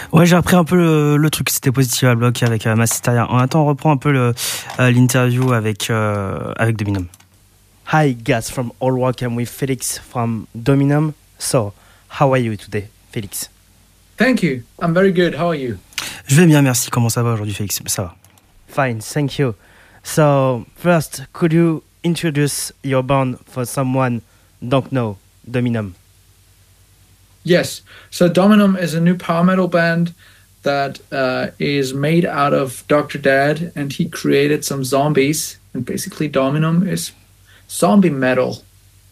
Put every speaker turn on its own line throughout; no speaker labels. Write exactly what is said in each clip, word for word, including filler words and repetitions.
Ouais, j'ai repris un peu le, le truc, c'était Positive à bloc avec euh, Massisteria. En attendant, on reprend un peu le, euh, l'interview avec, euh, avec Dominum. Hi guys from All Rock, I'm with Felix from Dominum. So, how are you today, Felix?
Thank you, I'm very good, how are you?
Je vais bien, merci. Comment ça va aujourd'hui, Félix? Ça va. Fine, thank you. So, first, could you introduce your band for someone don't know, Dominum?
Yes, so Dominum is a new power metal band that uh, is made out of Doctor Dad, and he created some zombies, and basically Dominum is zombie metal.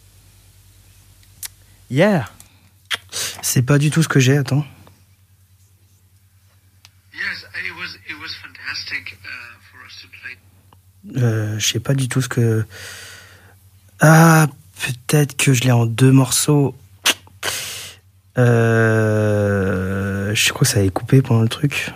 Yeah. C'est pas du tout ce que j'ai, attends.
Yes, it was it was fantastic uh, for us to play.
Euh, je sais pas du tout ce que... Ah, peut-être que je l'ai en deux morceaux. Euh, je crois que ça avait coupé pendant le truc.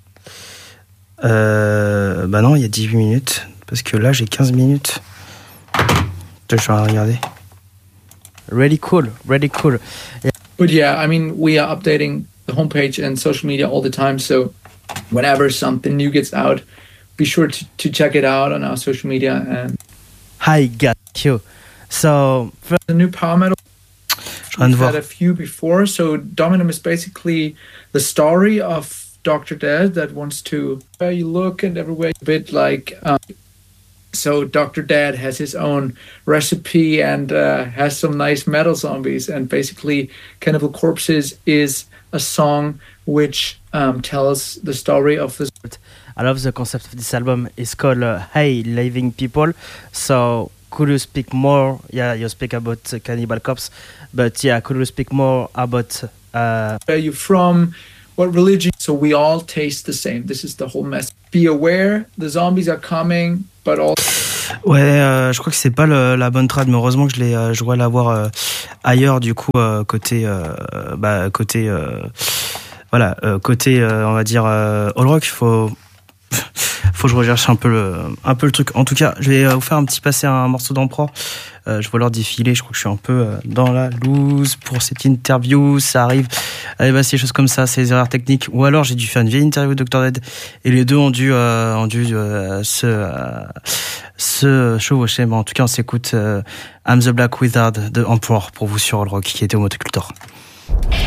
Euh, bah non, il y a dix-huit minutes. Parce que là, j'ai quinze minutes. Je vais regarder. Really cool, really cool.
Yeah. But yeah, I mean, we are updating the homepage and social media all the time. So whenever something new gets out, be sure to, to check it out on our social media. And
Hi, got you. So,
the new power metal. We've had a few before. So Dominum is basically the story of Doctor Dead that wants to where you look and everywhere. A bit like um, so Doctor Dead has his own recipe and uh, has some nice metal zombies. And basically, Cannibal Corpses is a song which um, tells the story of this.
I love the concept of this album. It's called uh, Hey Living People. So could you speak more? Yeah, you speak about uh, Cannibal Corpse, but yeah, could you speak more about uh...
where are you from? What religion? So we all taste the same. This is the whole mess. Be aware, the zombies are coming, but all.
Ouais, euh, je crois que c'est pas le, la bonne trad, mais heureusement que je l'ai, euh, je dois l'avoir euh, ailleurs du coup euh, côté, euh, bah côté, euh, voilà, euh, côté, euh, on va dire euh, All Rock. Il faut. Faut que je recherche un peu le, un peu le truc. En tout cas, je vais vous faire un petit passer un morceau d'Emperor. Euh, je vois leur défiler. Je crois que je suis un peu dans la loose pour cette interview. Ça arrive. Allez, bah, c'est des choses comme ça. C'est des erreurs techniques. Ou alors, j'ai dû faire une vieille interview de docteur Dead. Et les deux ont dû, euh, ont dû euh, se, euh, se chevaucher. Mais en tout cas, on s'écoute euh, I'm the Black Wizard de Emperor pour vous sur All Rock qui était au Motocultor.